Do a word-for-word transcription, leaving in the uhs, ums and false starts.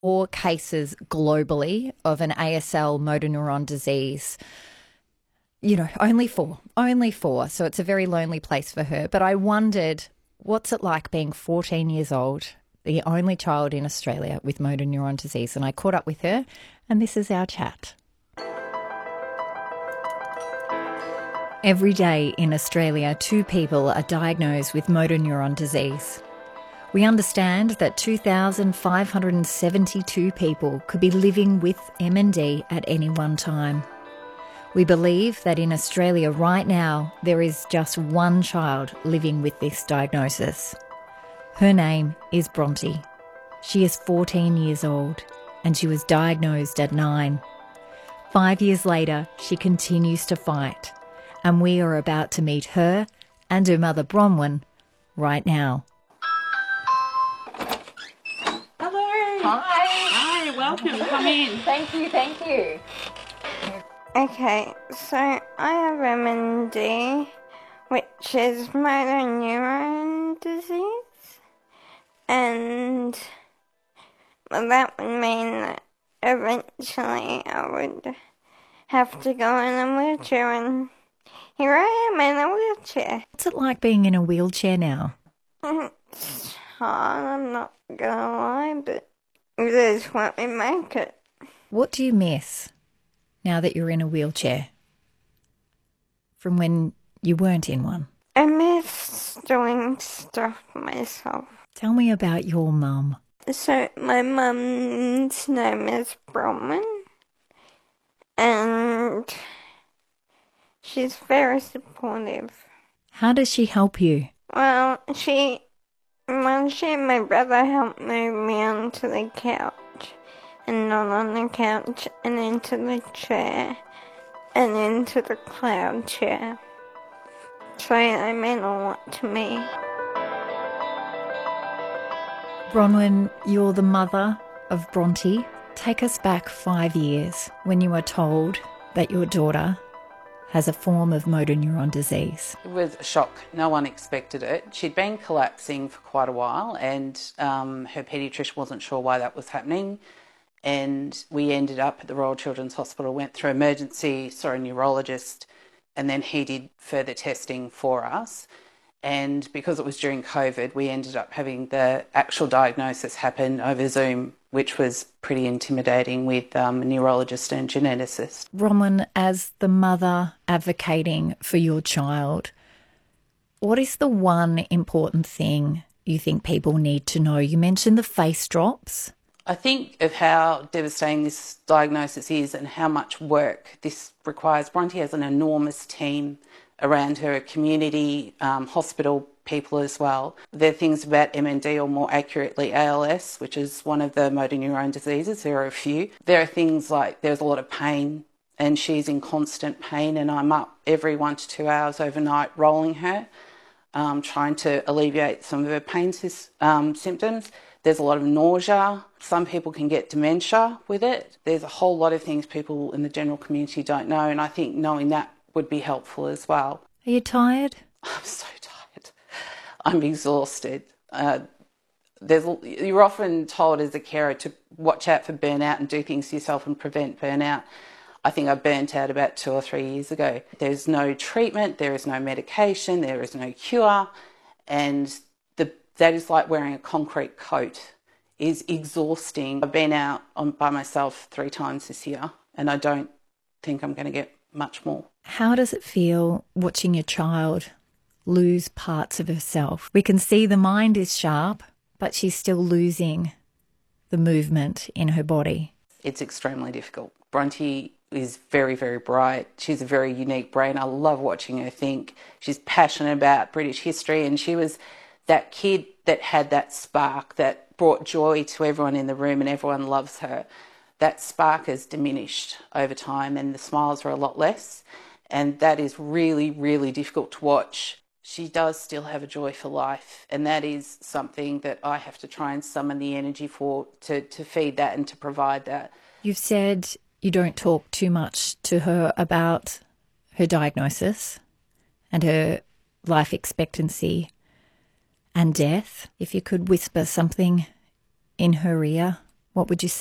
Four cases globally of an A S L motor neuron disease. You know, only four, only four. So it's a very lonely place for her. But I wondered, what's it like being fourteen years old, the only child in Australia with motor neuron disease? And I caught up with her, and this is our chat. Every day in Australia, two people are diagnosed with motor neuron disease. We understand that two thousand five hundred seventy-two people could be living with M N D at any one time. We believe that in Australia right now, there is just one child living with this diagnosis. Her name is Bronte. She is fourteen years old and she was diagnosed at nine. Five years later, she continues to fight, and we are about to meet her and her mother Bronwyn right now. Hello. Hi. Hi, welcome. Come in. Thank you, thank you. Okay, so I have M N D, which is motor neuron disease, and that would mean that eventually I would have to go in a wheelchair, and here I am in a wheelchair. What's it like being in a wheelchair now? It's hard, I'm not gonna lie, but it is what we make it. What do you miss now that you're in a wheelchair from when you weren't in one? I miss doing stuff myself. Tell me about your mum. So my mum's name is Bronwyn, and she's very supportive. How does she help you? Well, she, well, she and my brother helped move me onto the couch, and not on the couch, and into the chair, and into the cloud chair. So they meant a lot to me. Bronwyn, you're the mother of Bronte. Take us back five years when you were told that your daughter has a form of motor neuron disease. It was a shock. No one expected it. She'd been collapsing for quite a while, and um, her paediatrician wasn't sure why that was happening. And we ended up at the Royal Children's Hospital, went through emergency, saw a neurologist, and then he did further testing for us. And because it was during COVID, we ended up having the actual diagnosis happen over Zoom, which was pretty intimidating with um, a neurologist and geneticist. Bronwyn, as the mother advocating for your child, what is the one important thing you think people need to know? You mentioned the face drops. I think of how devastating this diagnosis is and how much work this requires. Bronte has an enormous team around her, community, um, hospital people as well. There are things about M N D, or more accurately A L S, which is one of the motor neuron diseases. There are a few. There are things like there's a lot of pain, and she's in constant pain, and I'm up every one to two hours overnight rolling her, um, trying to alleviate some of her pain um, symptoms. There's a lot of nausea. Some people can get dementia with it. There's a whole lot of things people in the general community don't know, and I think knowing that would be helpful as well. Are you tired? I'm so tired. I'm exhausted. Uh, there's, you're often told as a carer to watch out for burnout and do things yourself and prevent burnout. I think I burnt out about two or three years ago. There's no treatment, there is no medication, there is no cure, and the, that is like wearing a concrete coat. Is exhausting. I've been out on, by myself three times this year, and I don't think I'm going to get much more. How does it feel watching your child lose parts of herself? We can see the mind is sharp, but she's still losing the movement in her body. It's extremely difficult. Bronte is very, very bright. She's a very unique brain. I love watching her think. She's passionate about British history, and she was that kid that had that spark that brought joy to everyone in the room, and everyone loves her. That spark has diminished over time, and the smiles are a lot less, and that is really, really difficult to watch. She does still have a joy for life, and that is something that I have to try and summon the energy for, to, to feed that and to provide that. You've said you don't talk too much to her about her diagnosis and her life expectancy and death. If you could whisper something in her ear, what would you say?